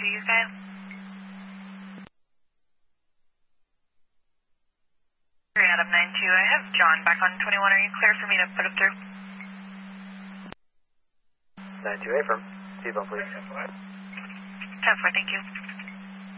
you guys. Adam 92, I have John back on 21. Are you clear for me to put him through? 92A firm. Seatbelt, please. 10-4, thank you.